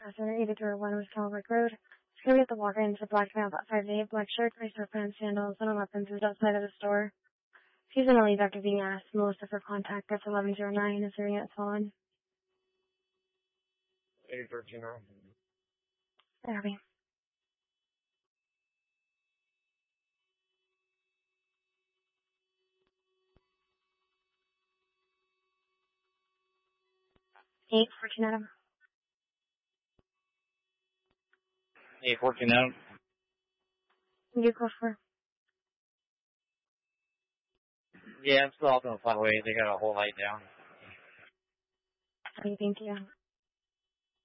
passenger 8301 West Calvert Road. It's going to be at the walk-in. It's a black man about 5'8", black shirt, gray sweatpants, sandals, and a weapons is outside of the store. He's going to leave after being asked. Melissa for contact. That's 1109. Is there any that's on? 8309. Abby. Eight, 14 Adam. 814 Adam. You go for. Yeah, I'm still out on the flyway. They got a whole light down. Thank you.